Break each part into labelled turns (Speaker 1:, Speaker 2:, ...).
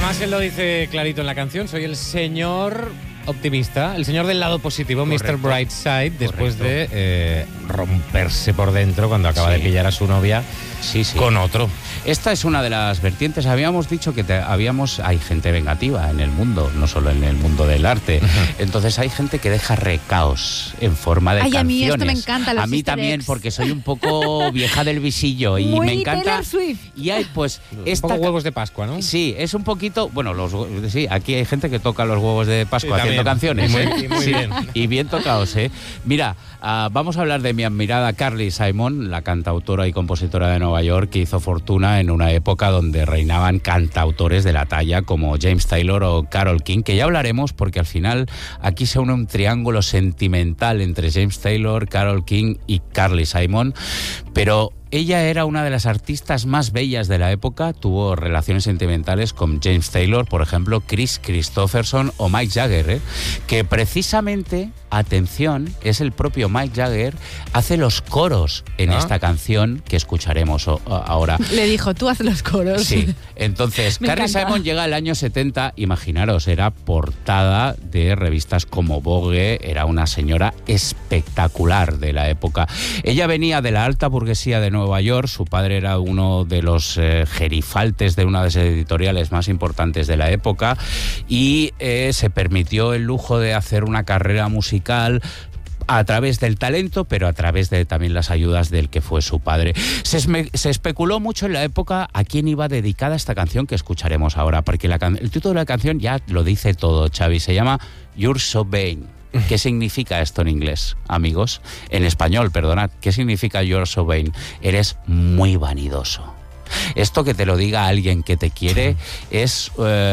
Speaker 1: además él lo dice clarito en la canción, soy el señor optimista, el señor del lado positivo, correcto, Mr. Brightside, después de romperse por dentro cuando acaba de pillar a su novia con otro.
Speaker 2: Esta es una de las vertientes. Habíamos dicho que hay gente vengativa en el mundo, no solo en el mundo del arte. Entonces hay gente que deja recaos en forma de canciones.
Speaker 3: A mí esto me encanta.
Speaker 2: A mí también, porque soy un poco vieja del visillo y
Speaker 3: muy
Speaker 2: me encanta.
Speaker 3: Taylor Swift.
Speaker 2: Y hay pues
Speaker 1: un poco huevos de Pascua, ¿no?
Speaker 2: Sí, es un poquito. Bueno, aquí hay gente que toca los huevos de Pascua haciendo canciones.
Speaker 1: Muy bien.
Speaker 2: Y bien tocados, ¿eh? Mira, vamos a hablar de mi admirada Carly Simon, la cantautora y compositora de Nueva York, que hizo fortuna en una época donde reinaban cantautores de la talla como James Taylor o Carole King, que ya hablaremos porque al final aquí se une un triángulo sentimental entre James Taylor, Carole King y Carly Simon, pero ella era una de las artistas más bellas de la época, tuvo relaciones sentimentales con James Taylor, por ejemplo, Chris Christopherson o Mick Jagger, que precisamente, atención, es el propio Mick Jagger, hace los coros en esta canción que escucharemos ahora.
Speaker 3: Le dijo, tú haz los coros.
Speaker 2: Sí, entonces Carly Simon llega al año 70, imaginaros, era portada de revistas como Vogue, era una señora espectacular de la época. Ella venía de la alta burguesía de Nueva York, su padre era uno de los gerifaltes de una de las editoriales más importantes de la época y se permitió el lujo de hacer una carrera musical a través del talento, pero a través de también las ayudas del que fue su padre. Se especuló mucho en la época a quién iba dedicada esta canción que escucharemos ahora, porque el título de la canción ya lo dice todo, Xavi, se llama You're So Vain. ¿Qué significa esto en inglés, amigos? En español, perdonad. ¿Qué significa You're So Vain? Eres muy vanidoso. Esto que te lo diga alguien que te quiere es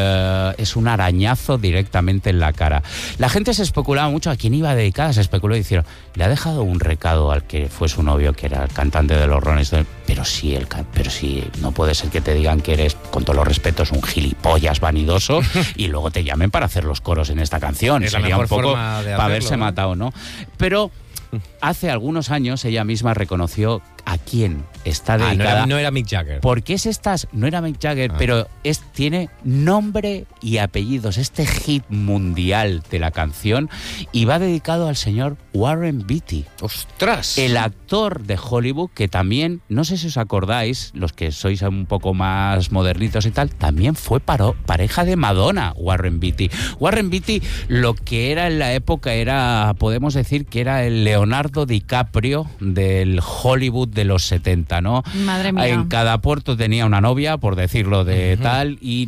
Speaker 2: un arañazo directamente en la cara. La gente se especulaba mucho a quién iba dedicada, se especuló y dijeron, le ha dejado un recado al que fue su novio, que era el cantante de los Rolling Stones. Pero sí, no puede ser que te digan que eres, con todos los respetos, un gilipollas vanidoso y luego te llamen para hacer los coros en esta canción. Sería un poco para haberse matado, ¿no? Pero hace algunos años ella misma reconoció a quién está dedicada.
Speaker 1: No era Mick Jagger.
Speaker 2: Porque no era Mick Jagger, pero tiene nombre y apellidos. Este hit mundial de la canción y va dedicado al señor Warren Beatty.
Speaker 1: ¡Ostras!
Speaker 2: El actor de Hollywood que también, no sé si os acordáis, los que sois un poco más modernitos y tal, también fue pareja de Madonna, Warren Beatty. Warren Beatty, lo que era en la época podemos decir que era el Leonardo DiCaprio del Hollywood de los 70, ¿no?
Speaker 3: Madre mía.
Speaker 2: En cada puerto tenía una novia, por decirlo de tal, y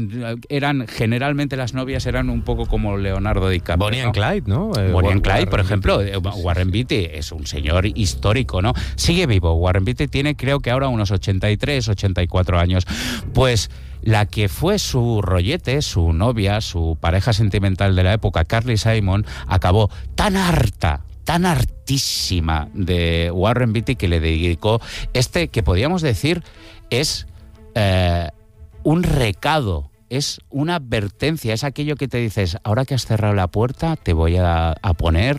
Speaker 2: generalmente las novias eran un poco como Leonardo DiCaprio.
Speaker 1: Bonnie and Clyde, ¿no?
Speaker 2: Bonnie and Clyde, por ejemplo. Warren Beatty es un señor histórico, ¿no? Sigue vivo. Warren Beatty tiene, creo que ahora, unos 83, 84 años. Pues la que fue su rollete, su novia, su pareja sentimental de la época, Carly Simon, acabó tan hartísima de Warren Beatty que le dedicó que podríamos decir es un recado, es una advertencia, es aquello que te dices, ahora que has cerrado la puerta te voy a poner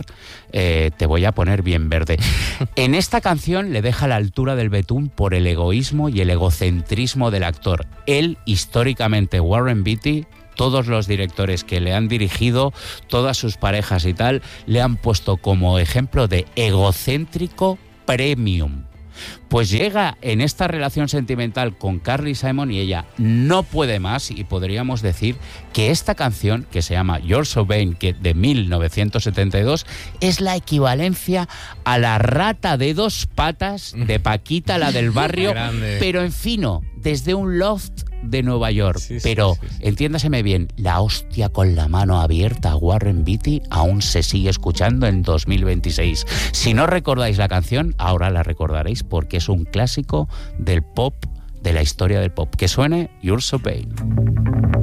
Speaker 2: bien verde. En esta canción le deja la altura del betún por el egoísmo y el egocentrismo del actor. Él, históricamente, Warren Beatty, todos los directores que le han dirigido, todas sus parejas y tal, le han puesto como ejemplo de egocéntrico premium. Pues llega en esta relación sentimental con Carly Simon y ella no puede más, y podríamos decir que esta canción, que se llama You're So Vain, que de 1972, es la equivalencia a la rata de dos patas de Paquita, la del barrio, pero en fino, desde un loft de Nueva York. Pero, entiéndaseme bien, la hostia con la mano abierta a Warren Beatty aún se sigue escuchando en 2026. Si no recordáis la canción, ahora la recordaréis porque es un clásico del pop, de la historia del pop. Que suene You're So Vain.